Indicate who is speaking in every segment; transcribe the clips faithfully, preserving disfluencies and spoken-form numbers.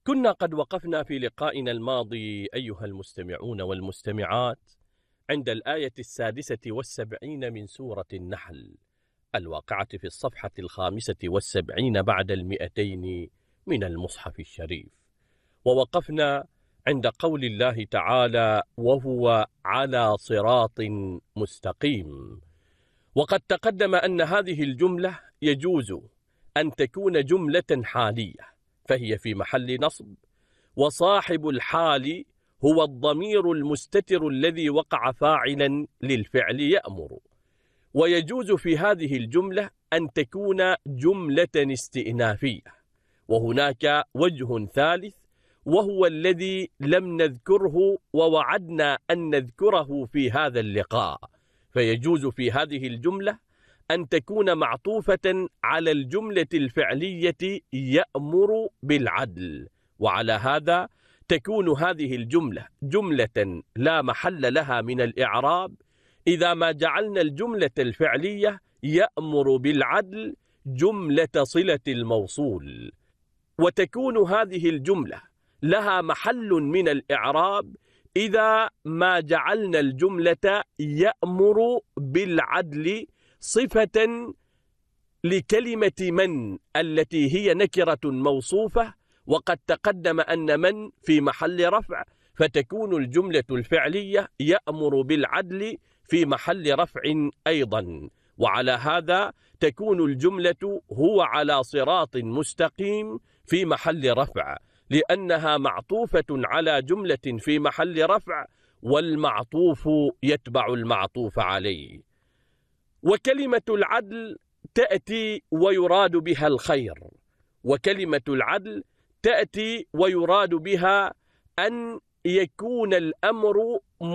Speaker 1: كنا قد وقفنا في لقائنا الماضي أيها المستمعون والمستمعات عند الآية السادسة والسبعين من سورة النحل الواقعة في الصفحة الخامسة والسبعين بعد المئتين من المصحف الشريف، ووقفنا عند قول الله تعالى: وهو على صراط مستقيم. وقد تقدم أن هذه الجملة يجوز أن تكون جملة حالية فهي في محل نصب، وصاحب الحال هو الضمير المستتر الذي وقع فاعلا للفعل يأمر. ويجوز في هذه الجملة أن تكون جملة استئنافية، وهناك وجه ثالث وهو الذي لم نذكره ووعدنا أن نذكره في هذا اللقاء. فيجوز في هذه الجملة أن تكون معطوفة على الجملة الفعلية يأمر بالعدل، وعلى هذا تكون هذه الجملة جملة لا محل لها من الإعراب إذا ما جعلنا الجملة الفعلية يأمر بالعدل جملة صلة الموصول، وتكون هذه الجملة لها محل من الإعراب إذا ما جعلنا الجملة يأمر بالعدل صفة لكلمة من التي هي نكرة موصوفة، وقد تقدم أن من في محل رفع، فتكون الجملة الفعلية يأمر بالعدل في محل رفع أيضا. وعلى هذا تكون الجملة هو على صراط مستقيم في محل رفع، لأنها معطوفة على جملة في محل رفع، والمعطوف يتبع المعطوف عليه. وكلمة العدل تأتي ويراد بها الخير، وكلمة العدل تأتي ويراد بها أن يكون الأمر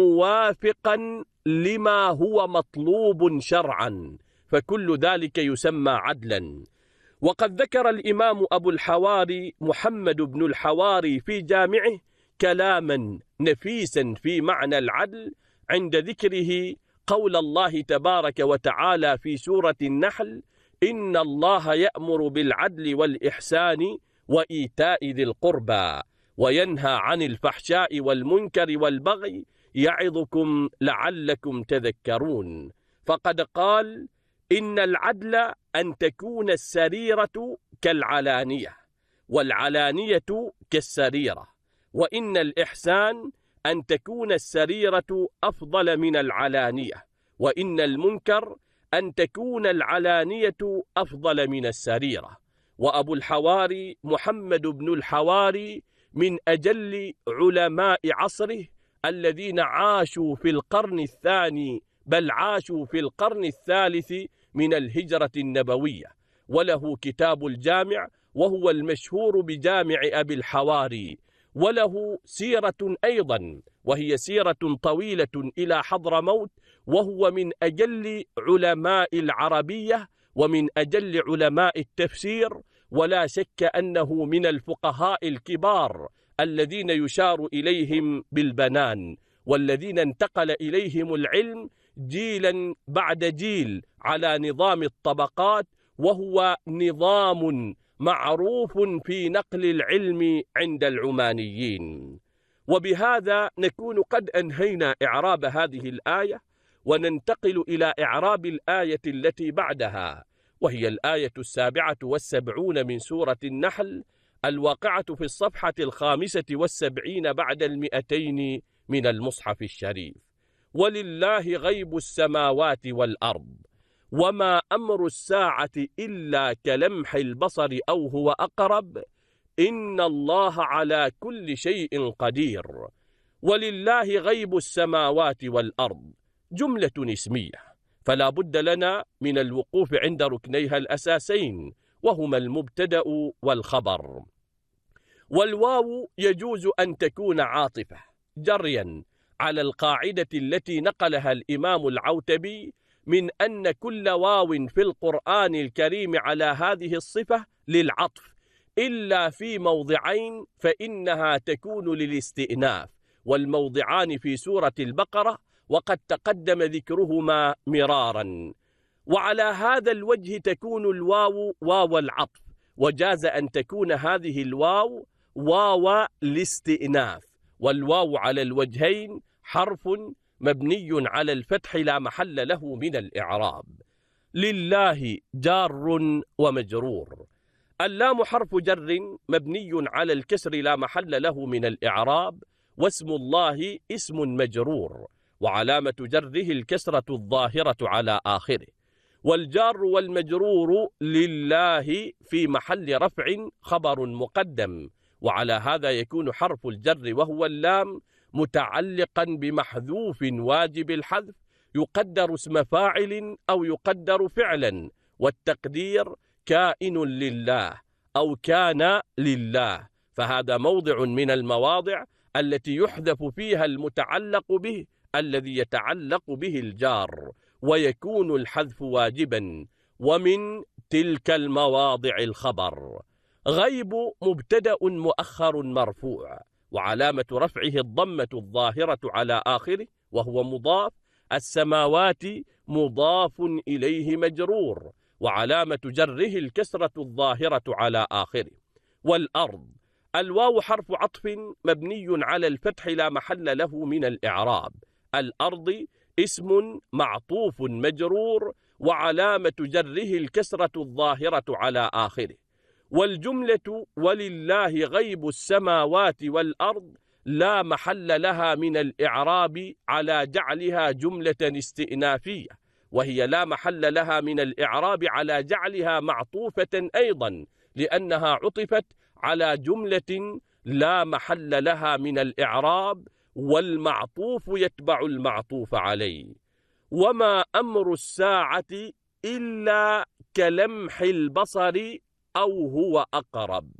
Speaker 1: موافقا لما هو مطلوب شرعا، فكل ذلك يسمى عدلا. وقد ذكر الإمام أبو الحواري محمد بن الحواري في جامعه كلاما نفيسا في معنى العدل عند ذكره قول الله تبارك وتعالى في سورة النحل: إن الله يأمر بالعدل والإحسان وإيتاء ذي القربى وينهى عن الفحشاء والمنكر والبغي يعظكم لعلكم تذكرون. فقد قال: إن العدل أن تكون السريرة كالعلانية والعلانية كالسريرة، وإن الإحسان أن تكون السريرة أفضل من العلانية، وإن المنكر أن تكون العلانية أفضل من السريرة. وأبو الحواري محمد بن الحواري من أجل علماء عصره الذين عاشوا في القرن الثاني بل عاشوا في القرن الثالث من الهجرة النبوية، وله كتاب الجامع وهو المشهور بجامع أبي الحواري، وله سيرة أيضا وهي سيرة طويلة إلى حضرموت، وهو من أجل علماء العربية ومن أجل علماء التفسير، ولا شك أنه من الفقهاء الكبار الذين يشار إليهم بالبنان، والذين انتقل إليهم العلم جيلا بعد جيل على نظام الطبقات، وهو نظام معروف في نقل العلم عند العمانيين. وبهذا نكون قد أنهينا إعراب هذه الآية، وننتقل إلى إعراب الآية التي بعدها، وهي الآية السابعة والسبعون من سورة النحل الواقعة في الصفحة الخامسة والسبعين بعد المئتين من المصحف الشريف: ولله غيب السماوات والأرض وما أمر الساعة إلا كلمح البصر أو هو أقرب إن الله على كل شيء قدير. ولله غيب السماوات والأرض جملة اسمية، فلا بد لنا من الوقوف عند ركنيها الأساسين، وهما المبتدأ والخبر. والواو يجوز أن تكون عاطفة جريا على القاعدة التي نقلها الإمام العوتبي من أن كل واو في القرآن الكريم على هذه الصفة للعطف إلا في موضعين فإنها تكون للاستئناف، والموضعان في سورة البقرة وقد تقدم ذكرهما مرارا. وعلى هذا الوجه تكون الواو واو العطف، وجاز أن تكون هذه الواو واو الاستئناف، والواو على الوجهين حرف مبني على الفتح لا محل له من الإعراب. لله جار ومجرور. اللام حرف جر مبني على الكسر لا محل له من الإعراب، واسم الله اسم مجرور، وعلامة جره الكسرة الظاهرة على آخره. والجار والمجرور لله في محل رفع خبر مقدم، وعلى هذا يكون حرف الجر وهو اللام متعلقا بمحذوف واجب الحذف يقدر اسم فاعل أو يقدر فعلا، والتقدير كائن لله أو كان لله، فهذا موضع من المواضع التي يحذف فيها المتعلق به الذي يتعلق به الجار، ويكون الحذف واجبا. ومن تلك المواضع الخبر. غيب مبتدأ مؤخر مرفوع، وعلامة رفعه الضمة الظاهرة على آخره وهو مضاف. السماوات مضاف إليه مجرور، وعلامة جره الكسرة الظاهرة على آخره. والأرض الواو حرف عطف مبني على الفتح لا محل له من الإعراب. الأرض اسم معطوف مجرور، وعلامة جره الكسرة الظاهرة على آخره. والجملة ولله غيب السماوات والأرض لا محل لها من الإعراب على جعلها جملة استئنافية، وهي لا محل لها من الإعراب على جعلها معطوفة أيضا، لأنها عطفت على جملة لا محل لها من الإعراب، والمعطوف يتبع المعطوف عليه. وما أمر الساعة إلا كلمح البصر أو هو أقرب.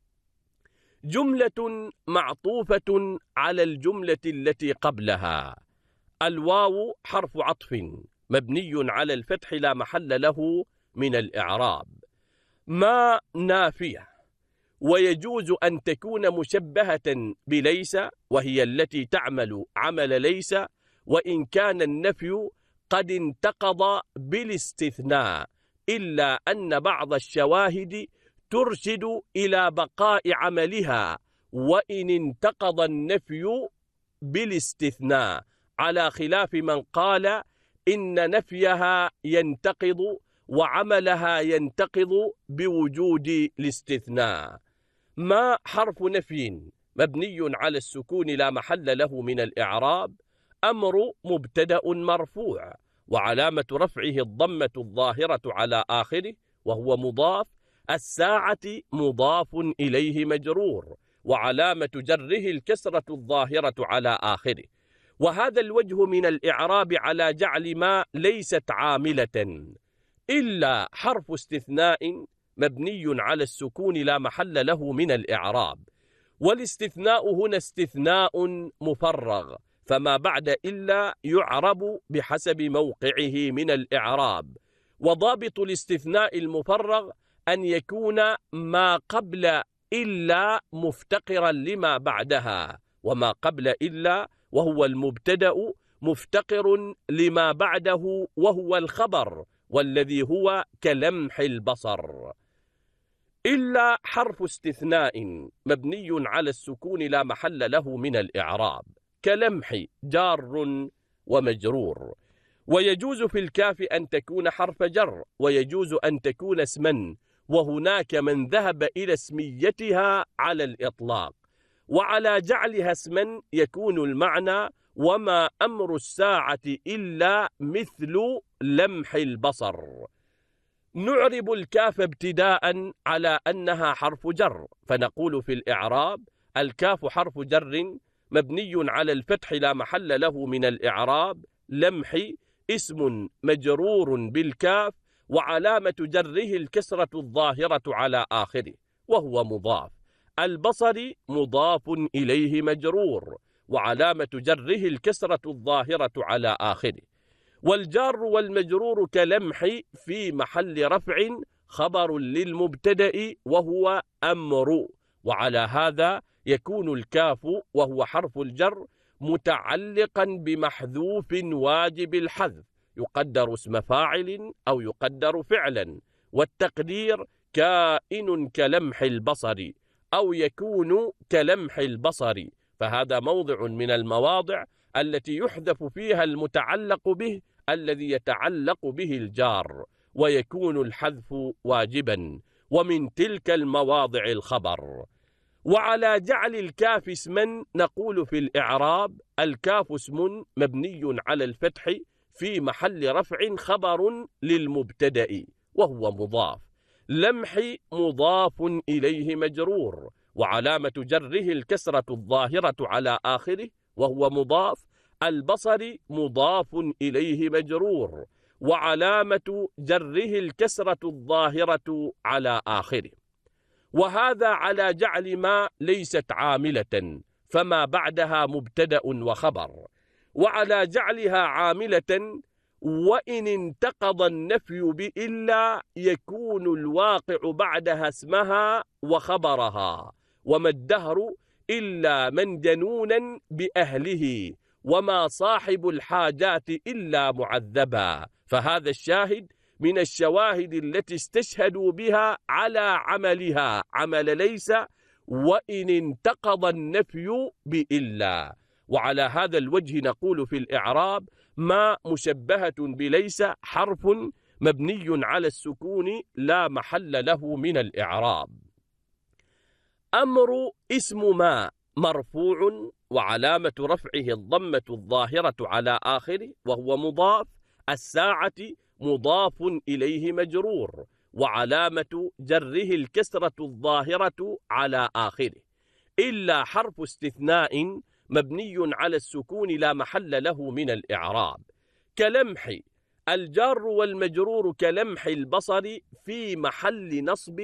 Speaker 1: جملة معطوفة على الجملة التي قبلها. الواو حرف عطف مبني على الفتح لا محل له من الإعراب. ما نافية، ويجوز أن تكون مشبهة بليس، وهي التي تعمل عمل ليس، وإن كان النفي قد انتقض بالاستثناء، إلا أن بعض الشواهد ترشد إلى بقاء عملها وإن انتقض النفي بالاستثناء، على خلاف من قال إن نفيها ينتقض وعملها ينتقض بوجود الاستثناء. ما حرف نفي مبني على السكون لا محل له من الإعراب. أمر مبتدأ مرفوع، وعلامة رفعه الضمة الظاهرة على آخره وهو مضاف. الساعة مضاف إليه مجرور، وعلامة جره الكسرة الظاهرة على آخره. وهذا الوجه من الإعراب على جعل ما ليست عاملة إلا حرف استثناء مبني على السكون لا محل له من الإعراب. والاستثناء هنا استثناء مفرغ، فما بعد إلا يعرب بحسب موقعه من الإعراب. وضابط الاستثناء المفرغ أن يكون ما قبل إلا مفتقرا لما بعدها، وما قبل إلا وهو المبتدأ مفتقر لما بعده وهو الخبر، والذي هو كلمح البصر. إلا حرف استثناء مبني على السكون لا محل له من الإعراب. كلمح جار ومجرور. ويجوز في الكاف أن تكون حرف جر، ويجوز أن تكون اسما، وهناك من ذهب إلى اسميتها على الإطلاق. وعلى جعلها اسما يكون المعنى وما أمر الساعة إلا مثل لمح البصر. نعرب الكاف ابتداء على أنها حرف جر، فنقول في الإعراب: الكاف حرف جر مبني على الفتح لا محل له من الإعراب. لمح اسم مجرور بالكاف، وعلامة جره الكسرة الظاهرة على آخره وهو مضاف. البصر مضاف إليه مجرور، وعلامة جره الكسرة الظاهرة على آخره. والجار والمجرور كلمح في محل رفع خبر للمبتدأ وهو أمر، وعلى هذا يكون الكاف وهو حرف الجر متعلقا بمحذوف واجب الحذف يقدر اسم فاعل أو يقدر فعلا، والتقدير كائن كلمح البصر أو يكون كلمح البصر، فهذا موضع من المواضع التي يحذف فيها المتعلق به الذي يتعلق به الجار، ويكون الحذف واجبا. ومن تلك المواضع الخبر. وعلى جعل الكاف اسما نقول في الإعراب: الكاف اسم مبني على الفتح في محل رفع خبر للمبتدأ وهو مضاف. لمح مضاف إليه مجرور، وعلامة جره الكسرة الظاهرة على آخره وهو مضاف. البصر مضاف إليه مجرور، وعلامة جره الكسرة الظاهرة على آخره. وهذا على جعل ما ليست عاملة، فما بعدها مبتدأ وخبر. وعلى جعلها عاملة، وإن انتقض النفي بإلا يكون الواقع بعدها اسمها وخبرها. وما الدهر إلا من جنونا بأهله، وما صاحب الحاجات إلا معذبا. فهذا الشاهد من الشواهد التي استشهدوا بها على عملها عمل ليس، وإن انتقض النفي بإلا. وعلى هذا الوجه نقول في الإعراب: ما مشبهة بليس حرف مبني على السكون لا محل له من الإعراب. أمر اسم ما مرفوع، وعلامة رفعه الضمة الظاهرة على آخره وهو مضاف. الساعة مضاف إليه مجرور، وعلامة جره الكسرة الظاهرة على آخره. إلا حرف استثناء مبني على السكون لا محل له من الإعراب. كلمح، الجار والمجرور كلمح البصر في محل نصب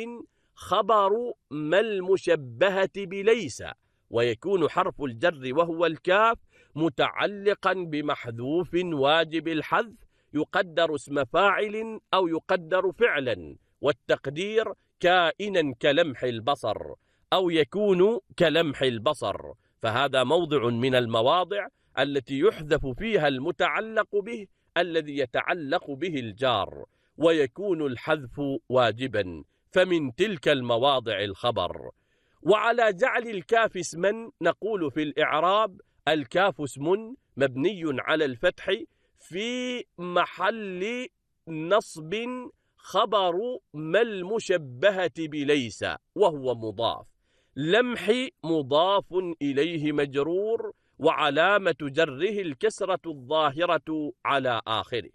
Speaker 1: خبر ما المشبهة بليس، ويكون حرف الجر وهو الكاف متعلقا بمحذوف واجب الحذف يقدر اسم فاعل أو يقدر فعلا، والتقدير كائنا كلمح البصر أو يكون كلمح البصر. فهذا موضع من المواضع التي يحذف فيها المتعلق به الذي يتعلق به الجار، ويكون الحذف واجبا. فمن تلك المواضع الخبر. وعلى جعل الكاف اسما نقول في الإعراب: الكاف اسم مبني على الفتح في محل نصب خبر ما المشبهة بليس وهو مضاف. لمح مضاف إليه مجرور، وعلامة جره الكسرة الظاهرة على آخره.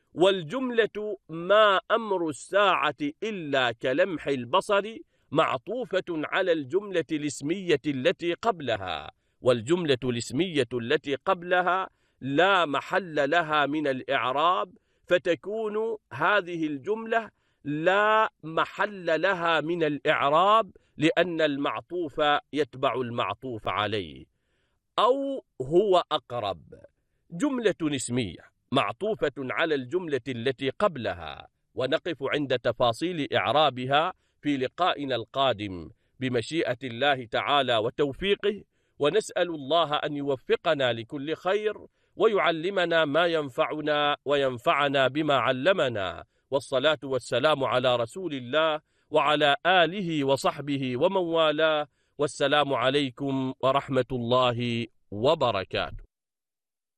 Speaker 1: والجملة ما أمر الساعة إلا كلمح البصر معطوفة على الجملة الاسمية التي قبلها، والجملة الاسمية التي قبلها لا محل لها من الإعراب، فتكون هذه الجملة لا محل لها من الإعراب لأن المعطوف يتبع المعطوف عليه. أو هو أقرب، جملة اسمية معطوفة على الجملة التي قبلها، ونقف عند تفاصيل إعرابها في لقائنا القادم بمشيئة الله تعالى وتوفيقه، ونسأل الله أن يوفقنا لكل خير ويعلمنا ما ينفعنا وينفعنا بما علمنا. والصلاة والسلام على رسول الله وعلى آله وصحبه ومن والاه، والسلام عليكم ورحمة الله وبركاته.